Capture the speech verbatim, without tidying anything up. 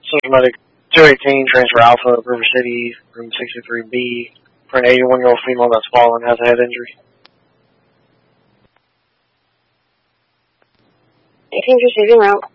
Somebody, two eighteen, transfer Alpha, River City, room sixty-three B, for an eighty-one-year-old female that's fallen, has a head injury. eighteen receiving route.